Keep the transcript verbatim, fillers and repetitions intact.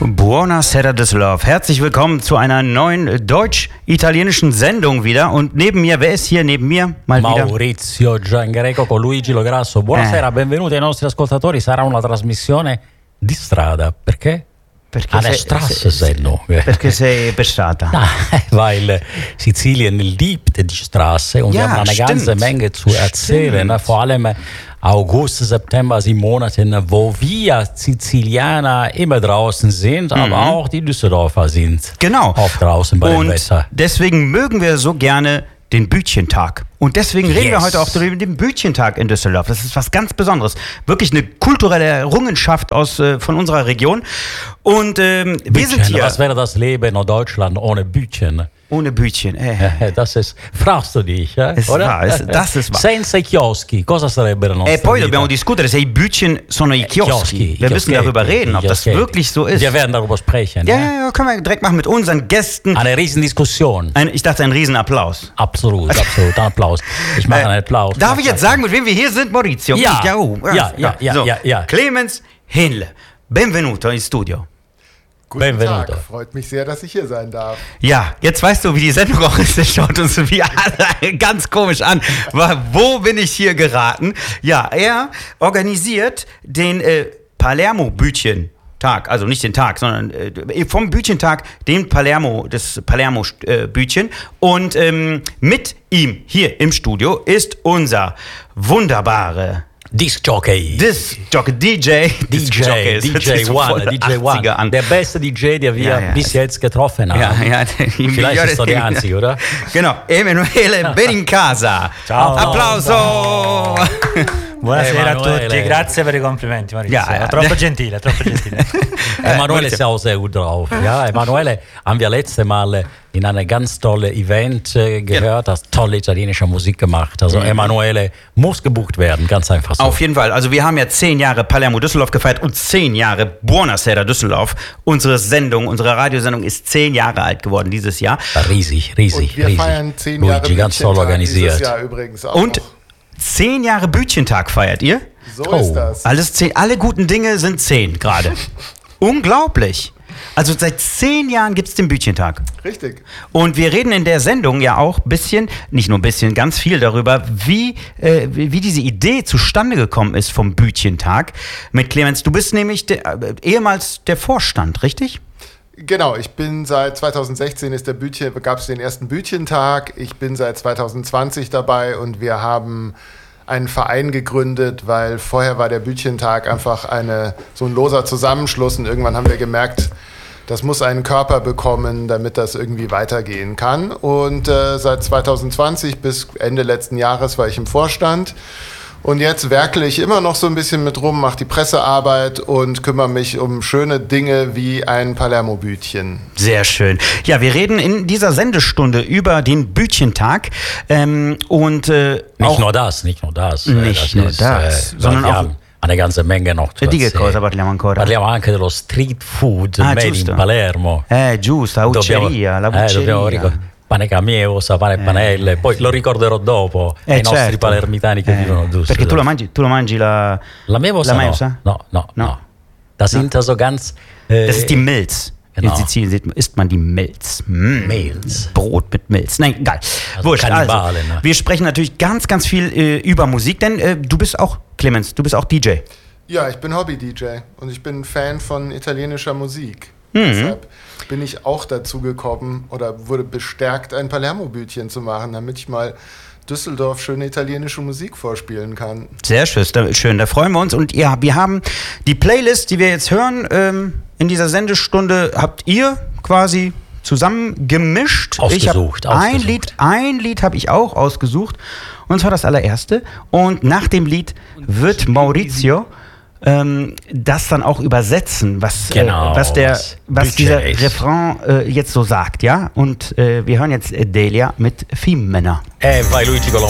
Buonasera Düsseldorf. Herzlich willkommen zu einer neuen deutsch-italienischen Sendung wieder. Und neben mir, wer ist hier neben mir? Mal wieder. Maurizio Giangreco con Luigi Lograsso. Buonasera, eh. benvenuti ai nostri ascoltatori. Sarà una trasmissione di strada. Perché? Perché Eine sei, Straßensendung. Perché sei per strada. Weil Sizilien liebt die Straße und ja, wir haben eine stimmt. ganze Menge zu erzählen. Stimmt. Vor allem August, September sind Monate, wo wir Sizilianer immer draußen sind, mhm. aber auch die Düsseldorfer sind genau. auch draußen bei und dem Wetter. Deswegen mögen wir so gerne den Bütchentag. Und deswegen reden yes. wir heute auch über den Bütchentag in Düsseldorf. Das ist was ganz Besonderes. Wirklich eine kulturelle Errungenschaft aus, äh, von unserer Region. Und ähm, wir sind hier. Was wäre das Leben in Deutschland ohne Bütchen? Ohne Bütchen. Eh. Das ist, fragst du dich, eh? Ist Oder? Wahr, ist, das ist wahr. Senza i chioschi, cosa sarebbe la nostra E poi vita? dobbiamo discutere se i Bütchen sono i chioschi. Chioschi, wir i müssen chioschetti, darüber reden, ob i das chioschetti. wirklich so ist. Wir werden darüber sprechen. Ja, Ja, ja, ja, können wir direkt machen mit unseren Gästen. Eine Riesendiskussion. Ein, ich dachte, ein Riesenapplaus. Absolut, absolut. Ein Applaus. Ich mache einen Applaus. Darf ich jetzt sagen, mit wem wir hier sind, Maurizio? Ja, ja, oh, ja, ja, ja, so. ja, ja. Clemens Hähnle, benvenuto in studio. Guten Benvenuto. Tag, freut mich sehr, dass ich hier sein darf. Ja, jetzt weißt du, wie die Sendung auch ist. Das schaut uns wie alle ganz komisch an. Wo bin ich hier geraten? Ja, er organisiert den äh, Palermo-Bütchen. Tag, also nicht den Tag, sondern äh, vom Bütchentag den Palermo, das Palermo-Bütchen. Und ähm, mit ihm hier im Studio ist unser wunderbare Disc Jockey. Disc Jockey, D J. D J, D J One, D J One. An. Der beste D J, der wir Ja, ja. bis jetzt getroffen haben. Ja, ja, Vielleicht ist er der einzige, oder? Genau, Emanuele Benincasa. Ciao. Applauso. Buonasera a Emanuele. tutti, grazie per i complimenti Maurizio. Ja, ja. Troppo gentile, troppo gentile. Emanuele ist ja auch sehr gut drauf. Ja, Emanuele haben wir letzte Mal in einem ganz tollen Event äh, gehört, das tolle italienische Musik gemacht. Also Emanuele muss gebucht werden, ganz einfach so. Auf jeden Fall. Also wir haben ja zehn Jahre Palermo Düsseldorf gefeiert und zehn Jahre Buonasera Düsseldorf. Unsere Sendung, unsere Radiosendung ist zehn Jahre alt geworden dieses Jahr. Riesig, riesig, Und wir riesig. feiern zehn Jahre Luigi, ganz toll Bütchentag dieses organisiert. Jahr übrigens auch. Und zehn Jahre Bütchentag feiert ihr? so Oh. ist das. Alles zehn, alle guten Dinge sind zehn gerade. Unglaublich. Also seit zehn Jahren gibt es den Bütchentag. Richtig. Und wir reden in der Sendung ja auch ein bisschen, nicht nur ein bisschen, ganz viel darüber, wie, äh, wie diese Idee zustande gekommen ist vom Bütchentag. Mit Clemens, du bist nämlich der, äh, ehemals der Vorstand, richtig? Genau, ich bin seit zweitausendsechzehn ist der Bütchen, gab es den ersten Bütchentag. Ich bin seit zweitausendzwanzig dabei und wir haben einen Verein gegründet, weil vorher war der Bütchentag einfach eine, so ein loser Zusammenschluss und irgendwann haben wir gemerkt, das muss einen Körper bekommen, damit das irgendwie weitergehen kann. Und äh, seit zweitausendzwanzig bis Ende letzten Jahres war ich im Vorstand. Und jetzt werkle ich immer noch so ein bisschen mit rum, mache die Pressearbeit und kümmere mich um schöne Dinge wie ein Palermo-Bütchen. Sehr schön. Ja, wir reden in dieser Sendestunde über den Bütchentag. Ähm, und äh, Nicht auch nur das, nicht nur das. Nicht das nur ist, das, äh, sondern wir auch- haben eine ganze Menge noch zu Di che erzählen. cosa parliamo ancora? Parliamo anche dello street food Ah, made giusto. in Palermo. Eh, giusto, la ucceria, la eh, dobbiamo bucceria. ricordare. Pane camiosa, pane e panelle, poi lo ricorderò dopo Eh, ai nostri certo. palermitani che Eh, vivono a Düsseldorf. Perché tu la mangi, tu la mangi la... La Mevosa La no. Mevosa? No, no, No. no. Das sind also ganz... Äh, Das ist die Milz. Genau. In Sizilien isst man die Milz. Mm. Milz. Brot mit Milz. Nein, egal. Also Wurscht. Also, Kannibale, ne? wir sprechen natürlich ganz, ganz viel äh, über Musik, denn äh, du bist auch, Clemens, du bist auch D J. Ja, ich bin Hobby-D J und ich bin Fan von italienischer Musik. Mhm. Deshalb bin ich auch dazu gekommen oder wurde bestärkt, ein Palermo-Bütchen zu machen, damit ich mal Düsseldorf schöne italienische Musik vorspielen kann. Sehr schön, da, schön, da freuen wir uns. Und ja, wir haben die Playlist, die wir jetzt hören, ähm, in dieser Sendestunde habt ihr quasi zusammen gemischt. Ausgesucht, Ich hab ein ausgesucht. Lied, ein Lied habe ich auch ausgesucht. Und zwar das allererste. Und nach dem Lied wird Maurizio ähm, das dann auch übersetzen, was, Genau, äh, was, der, was was dieser Budget ist. Refrain äh, jetzt so sagt, ja? Und äh, wir hören jetzt Delia mit Femmina. E vai Luigi con la